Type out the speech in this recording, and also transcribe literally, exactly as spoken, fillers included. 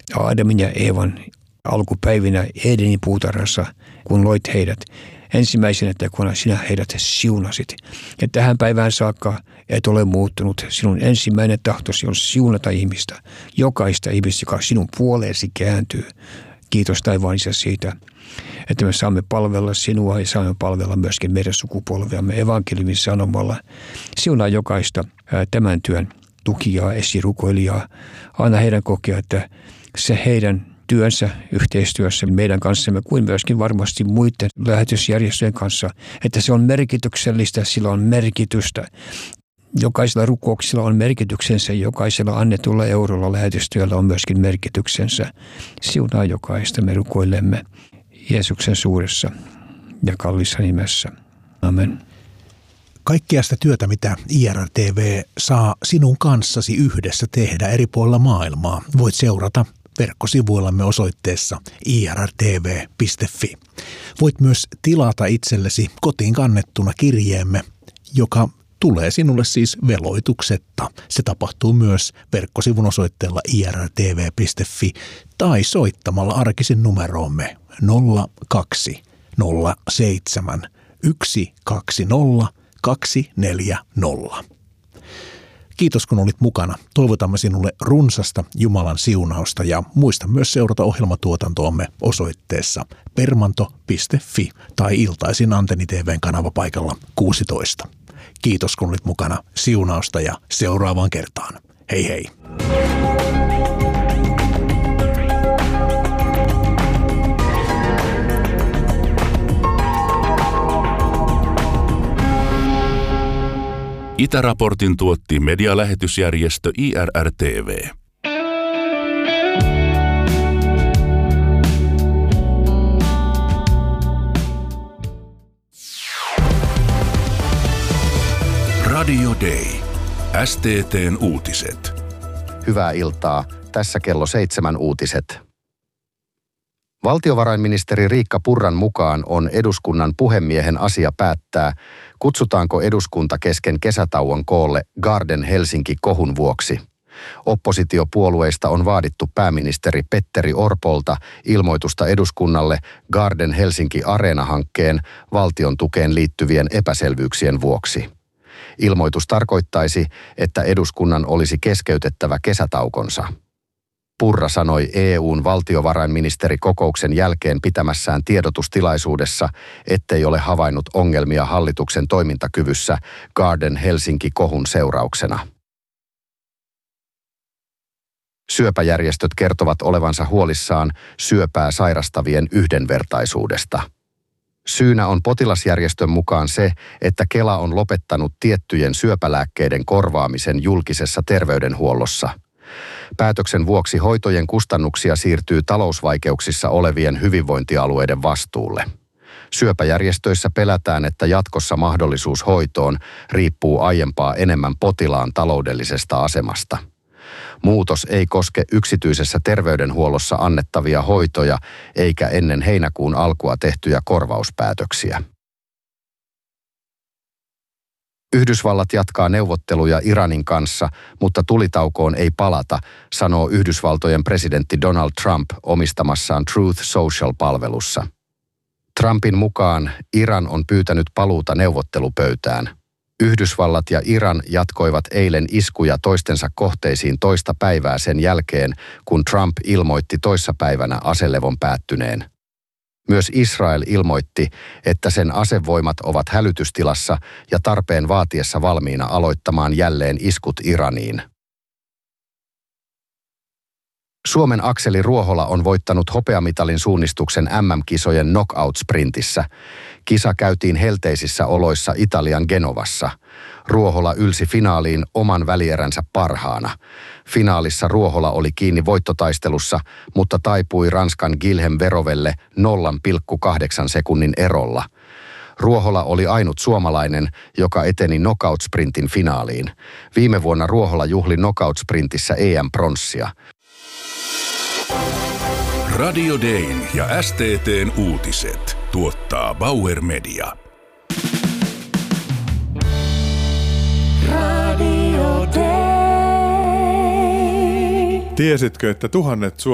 Aadamin ja Eevan alkupäivinä Edenin puutarhassa, kun loit heidät. Ensimmäisenä tekona sinä heidät siunasit. Ja tähän päivään saakka et ole muuttunut. Sinun ensimmäinen tahtosi on siunata ihmistä. Jokaista ihmistä, joka sinun puoleesi kääntyy. Kiitos taivaan Isä siitä, että me saamme palvella sinua ja saamme palvella myöskin meidän sukupolveamme evankeliumin sanomalla. Siunaa jokaista tämän työn tukijaa, esirukoilijaa. Anna heidän kokea, että se heidän työnsä yhteistyössä meidän kanssamme kuin myöskin varmasti muiden lähetysjärjestöjen kanssa, että se on merkityksellistä, sillä on merkitystä. Jokaisella rukouksella on merkityksensä, jokaisella annetulla eurolla lähetystyöllä on myöskin merkityksensä. Siunaa jokaista, me rukoilemme Jeesuksen suuressa ja kallissa nimessä. Amen. Kaikkea sitä työtä, mitä I R R T V saa sinun kanssasi yhdessä tehdä eri puolilla maailmaa, voit seurata verkkosivuillamme osoitteessa i r r t v piste f i. Voit myös tilata itsellesi kotiin kannettuna kirjeemme, joka tulee sinulle siis veloituksetta. Se tapahtuu myös verkkosivun osoitteella i r r t v piste f i tai soittamalla arkisin numeroomme nolla kaksi nolla seitsemän yksi kaksi nolla kaksi neljä nolla. Kiitos kun olit mukana. Toivotamme sinulle runsasta Jumalan siunausta ja muista myös seurata ohjelmatuotantoamme osoitteessa permanto piste f i tai iltaisin Antenni T V:n kanavapaikalla kuusitoista. Kiitos kun olit mukana. Siunausta ja seuraavaan kertaan. Hei hei! Itäraportin tuotti medialähetysjärjestö I R R T V. Radio Day. S T T:n uutiset. Hyvää iltaa. Tässä kello seitsemän uutiset. Valtiovarainministeri Riikka Purran mukaan on eduskunnan puhemiehen asia päättää, kutsutaanko eduskunta kesken kesätauon koolle Garden Helsinki-kohun vuoksi. Oppositiopuolueista on vaadittu pääministeri Petteri Orpolta ilmoitusta eduskunnalle Garden Helsinki Areena-hankkeen valtion tukeen liittyvien epäselvyyksien vuoksi. Ilmoitus tarkoittaisi, että eduskunnan olisi keskeytettävä kesätaukonsa. Purra sanoi E U:n valtiovarainministerikokouksen jälkeen pitämässään tiedotustilaisuudessa, ettei ole havainnut ongelmia hallituksen toimintakyvyssä Garden Helsinki-kohun seurauksena. Syöpäjärjestöt kertovat olevansa huolissaan syöpää sairastavien yhdenvertaisuudesta. Syynä on potilasjärjestön mukaan se, että Kela on lopettanut tiettyjen syöpälääkkeiden korvaamisen julkisessa terveydenhuollossa. Päätöksen vuoksi hoitojen kustannuksia siirtyy talousvaikeuksissa olevien hyvinvointialueiden vastuulle. Syöpäjärjestöissä pelätään, että jatkossa mahdollisuus hoitoon riippuu aiempaa enemmän potilaan taloudellisesta asemasta. Muutos ei koske yksityisessä terveydenhuollossa annettavia hoitoja eikä ennen heinäkuun alkua tehtyjä korvauspäätöksiä. Yhdysvallat jatkaa neuvotteluja Iranin kanssa, mutta tulitaukoon ei palata, sanoo Yhdysvaltojen presidentti Donald Trump omistamassaan Truth Social-palvelussa. Trumpin mukaan Iran on pyytänyt paluuta neuvottelupöytään. Yhdysvallat ja Iran jatkoivat eilen iskuja toistensa kohteisiin toista päivää sen jälkeen, kun Trump ilmoitti toissapäivänä aselevon päättyneen. Myös Israel ilmoitti, että sen asevoimat ovat hälytystilassa ja tarpeen vaatiessa valmiina aloittamaan jälleen iskut Iraniin. Suomen Akseli Ruohola on voittanut hopeamitalin suunnistuksen M M-kisojen knockout-sprintissä. Kisa käytiin helteisissä oloissa Italian Genovassa. Ruohola ylsi finaaliin oman välieränsä parhaana. Finaalissa Ruohola oli kiinni voittotaistelussa, mutta taipui Ranskan Guilhem Verovelle nolla pilkku kahdeksan sekunnin erolla. Ruohola oli ainut suomalainen, joka eteni knockout-sprintin finaaliin. Viime vuonna Ruohola juhli knockout-sprintissä E M-pronssia. Radio Dayn ja S T T:n uutiset tuottaa Bauer Media. Radio Day. Tiesitkö, että tuhannet